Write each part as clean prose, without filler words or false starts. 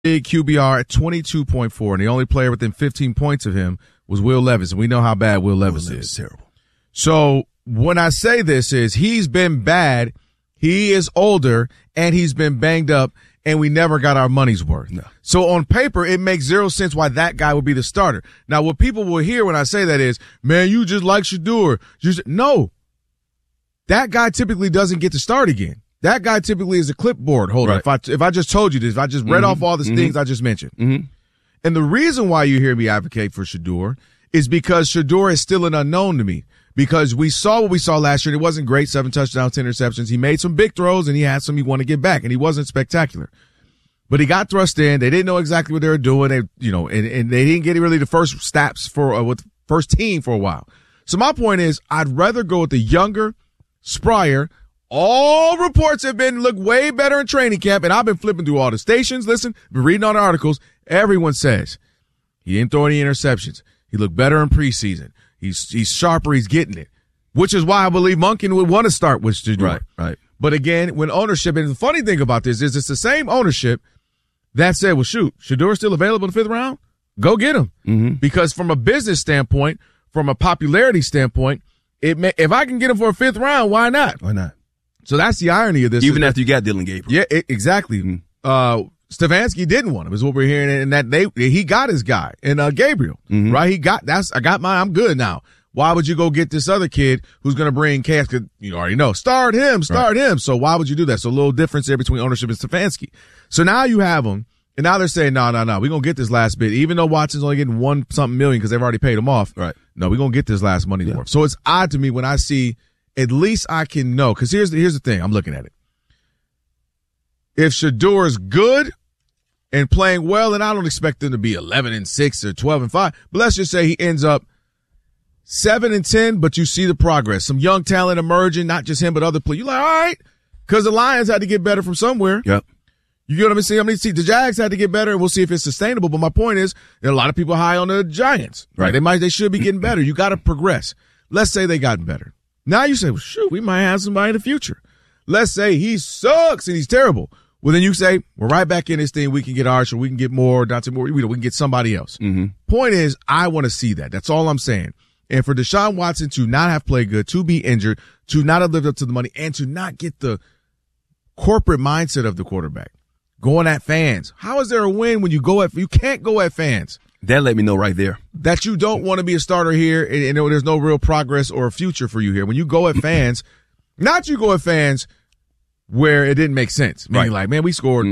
QBR at 22.4, and the only player within 15 points of him was Will Levis, and we know how bad Will Levis is. Terrible. So when I say this is he's been bad, he is older, and he's been banged up, and we never got our money's worth. No. So on paper, it makes zero sense why that guy would be the starter. Now, what people will hear when I say that is, man, you just like Shedeur. No. That guy typically doesn't get to start again. That guy typically is a clipboard holder. Right. If I just told you this, if I just read off all the things I just mentioned. And the reason why you hear me advocate for Shedeur is because Shedeur is still an unknown to me. Because we saw what we saw last year, and it wasn't great. 7 touchdowns, 10 interceptions. He made some big throws, and he had some he wanted to get back, and he wasn't spectacular. But he got thrust in. They didn't know exactly what they were doing. They, and they didn't get really the first snaps with first team for a while. So my point is, I'd rather go with the younger Spryer. All reports have been look way better in training camp, and I've been flipping through all the stations, been reading all the articles. Everyone says he didn't throw any interceptions. He looked better in preseason. He's sharper. He's getting it, which is why I believe Monken would want to start with Shedeur. Right. But again, when ownership, and the funny thing about this is it's the same ownership that said, well, shoot, Shedeur's still available in the 5th round? Go get him. Because from a business standpoint, from a popularity standpoint, if I can get him for a 5th round, why not? Why not? So that's the irony of this. Even after you got Dylan Gabriel. Yeah, exactly. Stefanski didn't want him, is what we're hearing, and that he got his guy, and Gabriel, right? I got mine. I'm good now. Why would you go get this other kid who's going to bring chaos? Because you already know, start him. So why would you do that? So a little difference there between ownership and Stefanski. So now you have him, and now they're saying, no, we're going to get this last bit, even though Watson's only getting $1-something million because they've already paid him off. Right. No, we're going to get this last money's worth. So it's odd to me when I see, at least I can know, because here's the thing. I'm looking at it. If Shedeur is good and playing well, and I don't expect them to be 11-6 or 12-5, but let's just say he ends up 7-10, but you see the progress. Some young talent emerging, not just him, but other players. You're like, all right, because the Lions had to get better from somewhere. Yep. You get what I'm saying? The Jags had to get better, and we'll see if it's sustainable. But my point is, there are a lot of people high on the Giants. Right? They should be getting better. You got to progress. Let's say they gotten better. Now you say, well, shoot, we might have somebody in the future. Let's say he sucks and he's terrible. Well, then you say, we're right back in this thing. We can get Archer. We can get more, Dante Moore. We can get somebody else. Point is, I want to see that. That's all I'm saying. And for Deshaun Watson to not have played good, to be injured, to not have lived up to the money, and to not get the corporate mindset of the quarterback, going at fans. How is there a win when you can't go at fans? That let me know right there. That you don't want to be a starter here, and there's no real progress or future for you here. When you go at fans, not you go at fans where it didn't make sense. Meaning like, man, we scored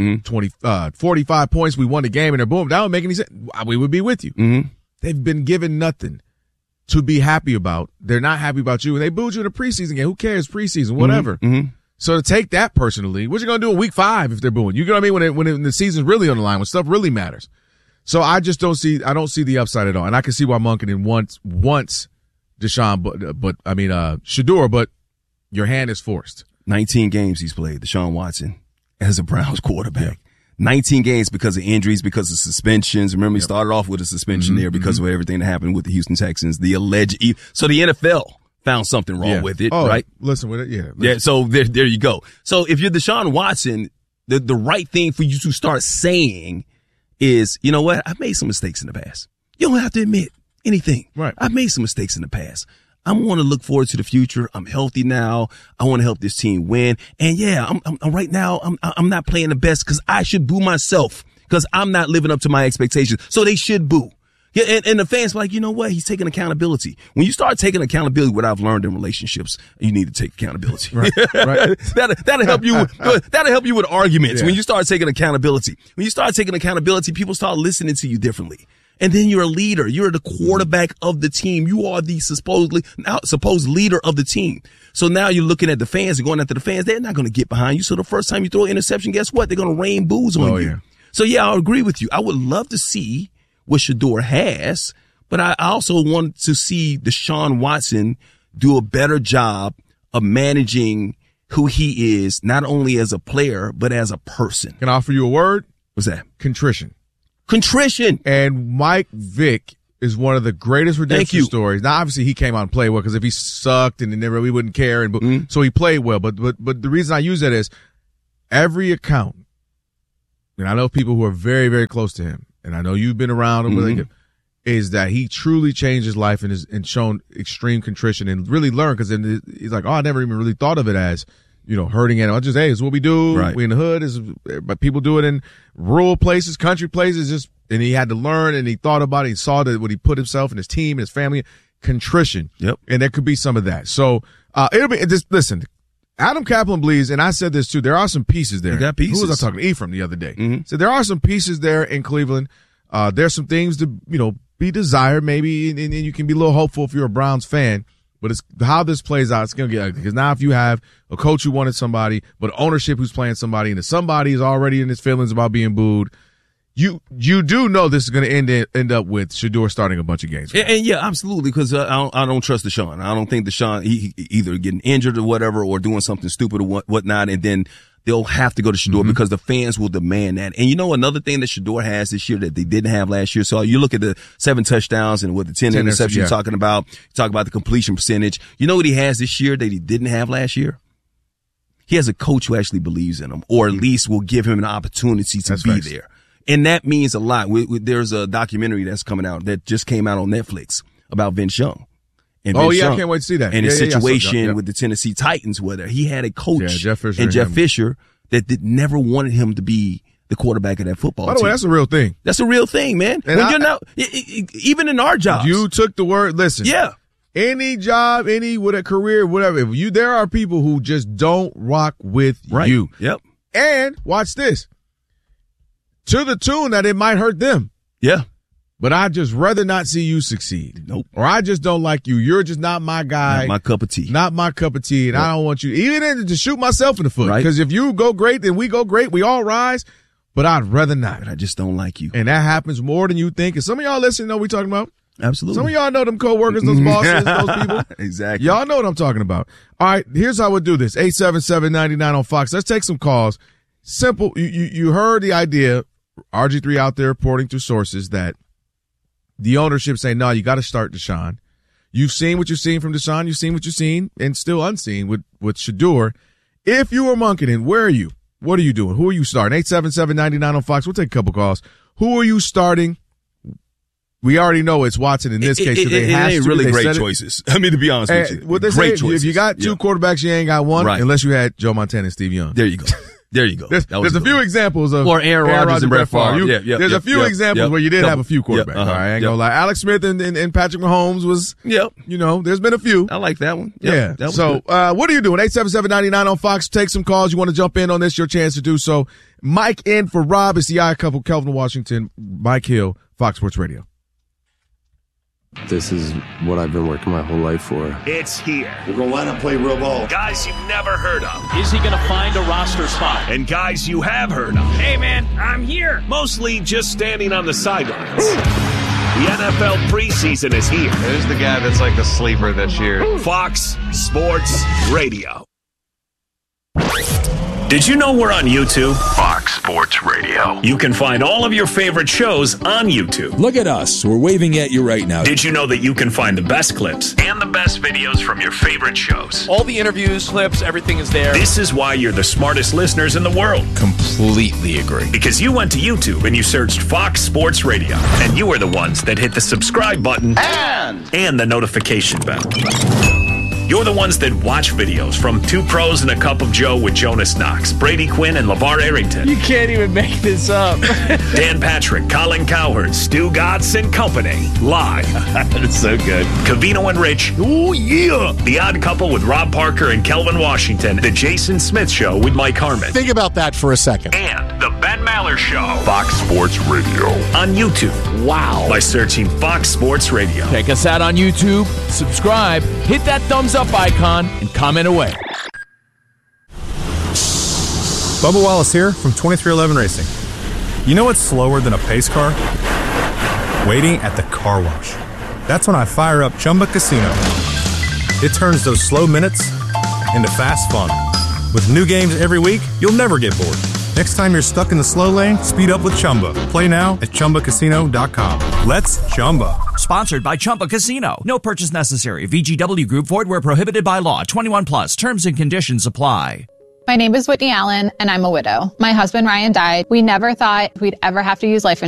45 points, we won the game, and then boom, that don't make any sense. We would be with you. They've been given nothing to be happy about. They're not happy about you, and they booed you in a preseason game. Who cares? Preseason, whatever. So to take that personally, what you going to do in week 5 if they're booing? You know what I mean? When the season's really on the line, when stuff really matters. So I just don't see the upside at all. And I can see why Monken wants Deshaun, Shedeur, but your hand is forced. 19 games he's played, Deshaun Watson, as a Browns quarterback. 19 games because of injuries, because of suspensions. Remember, he started off with a suspension there because of everything that happened with the Houston Texans, so the NFL found something wrong with it, right? Listen with it, Yeah, so there you go. So if you're Deshaun Watson, the right thing for you to start saying is, you know what? I've made some mistakes in the past. You don't have to admit anything. Right. I've made some mistakes in the past. I want to look forward to the future. I'm healthy now. I want to help this team win. And yeah, I'm right now, I'm not playing the best because I should boo myself because I'm not living up to my expectations. So they should boo. Yeah, and the fans are like, you know what? He's taking accountability. When you start taking accountability, what I've learned in relationships, you need to take accountability. Right. That'll help you. That'll help you with arguments. Yeah. When you start taking accountability, people start listening to you differently. And then you're a leader. You're the quarterback of the team. You are the supposed leader of the team. So now you're looking at the fans and going after the fans. They're not going to get behind you. So the first time you throw an interception, guess what? They're going to rain boos on you. Yeah. So yeah, I agree with you. I would love to see what Shedeur has, but I also want to see Deshaun Watson do a better job of managing who he is, not only as a player, but as a person. Can I offer you a word? What's that? Contrition. And Mike Vick is one of the greatest redemption stories. Now, obviously, he came out and played well because if he sucked and we wouldn't care, so he played well. But the reason I use that is every account and I know people who are very, very close to him, and I know you've been around him, is that he truly changed his life and shown extreme contrition and really learned, because he's like, I never even really thought of it as, hurting animals. Just, hey, it's what we do. Right. We in the hood, but people do it in rural places, country places, and he had to learn, and he thought about it. He saw that what he put himself and his team and his family, contrition. Yep. And there could be some of that. So, it'll be just, listen, Adam Kaplan believes, and I said this too, there are some pieces there. You got pieces. Who was I talking to? Ephraim the other day. So there are some pieces there in Cleveland. There's some things to, be desired maybe, and you can be a little hopeful if you're a Browns fan. But it's how this plays out. It's going to get ugly, because now if you have a coach who wanted somebody, but ownership who's playing somebody, and if somebody is already in his feelings about being booed, you do know this is going to end up with Shedeur starting a bunch of games. And yeah, absolutely, because I don't trust Deshaun. I don't think Deshaun, he either getting injured or whatever, or doing something stupid or whatnot, and then they'll have to go to Shedeur because the fans will demand that. And another thing that Shedeur has this year that they didn't have last year. So you look at the 7 touchdowns and with the 10 interceptions you're talking about, talk about the completion percentage. You know what he has this year that he didn't have last year? He has a coach who actually believes in him, or at least will give him an opportunity to be there. And that means a lot. There's a documentary that's coming out that just came out on Netflix about Vince Young. And I can't wait to see that. And his situation with the Tennessee Titans, where he had a coach Jeff Fisher that never wanted him to be the quarterback of that football team. By the way, that's a real thing. That's a real thing, man. And even in our jobs. You took the word, listen. Yeah. Any job, with a career, whatever. There are people who just don't rock with you. Yep. And watch this. To the tune that it might hurt them. Yeah. But I'd just rather not see you succeed. Nope. Or I just don't like you. You're just not my guy. Not my cup of tea. Not my cup of tea. And I don't want you, even to shoot myself in the foot. Because if you go great, then we go great. We all rise. But I'd rather not. But I just don't like you. And that happens more than you think. And some of y'all listening know what we're talking about. Absolutely. Some of y'all know them coworkers, those bosses, those people. Exactly. Y'all know what I'm talking about. All right, here's how we'll do this. 877-99 on Fox. Let's take some calls. Simple. You heard the idea. RG3 out there reporting through sources that the ownership saying, no, you got to start Deshaun. You've seen what you've seen from Deshaun. You've seen what you've seen and still unseen with Shedeur. If you were Monkening, where are you? What are you doing? Who are you starting? 877-99 on Fox. We'll take a couple calls. Who are you starting? We already know it's Watson in this case. It ain't really great choices. I mean, to be honest with you. What they say, if you got two quarterbacks, you ain't got one, unless you had Joe Montana and Steve Young. There you go. There you go. There's a few examples of or Aaron Rodgers and Brett Favre. There's a few examples where you did have a few quarterbacks. All right, I ain't gonna lie. Alex Smith and Patrick Mahomes was. There's been a few. I like that one. That so, what are you doing? 877-99 on Fox. Take some calls. You want to jump in on this? Your chance to do so. Mike in for Rob. It's the I Couple. Kelvin Washington, Mike Hill, Fox Sports Radio. This is what I've been working my whole life for. It's here. We're going to line up, play real ball. Guys you've never heard of. Is he going to find a roster spot? And guys you have heard of. Hey, man, I'm here. Mostly just standing on the sidelines. The NFL preseason is here. There's the guy that's like a sleeper this year. Fox Sports Radio. Did you know we're on YouTube? Fox Sports Radio. You can find all of your favorite shows on YouTube. Look at us. We're waving at you right now. Did you know that you can find the best clips and the best videos from your favorite shows? All the interviews, clips, everything is there. This is why you're the smartest listeners in the world. Completely agree. Because you went to YouTube and you searched Fox Sports Radio. And you were the ones that hit the subscribe button and the notification bell. You're the ones that watch videos from Two Pros and a Cup of Joe with Jonas Knox, Brady Quinn, and LeVar Arrington. You can't even make this up. Dan Patrick, Colin Cowherd, Stu Gatz and Company. Live. That's so good. Covino and Rich. Oh, yeah. The Odd Couple with Rob Parker and Kelvin Washington. The Jason Smith Show with Mike Harmon. Think about that for a second. And the Ben Maller Show. Fox Sports Radio. On YouTube. Wow. By searching Fox Sports Radio. Check us out on YouTube. Subscribe. Hit that thumbs up icon and comment away. Bubba Wallace here from 2311 Racing. You know what's slower than a pace car? Waiting at the car wash. That's when I fire up Chumba Casino. It turns those slow minutes into fast fun. With new games every week, you'll never get bored. Next time you're stuck in the slow lane, speed up with Chumba. Play now at ChumbaCasino.com. Let's Chumba. Sponsored by Chumba Casino. No purchase necessary. VGW Group. Void where prohibited by law. 21 plus. Terms and conditions apply. My name is Whitney Allen, and I'm a widow. My husband, Ryan, died. We never thought we'd ever have to use life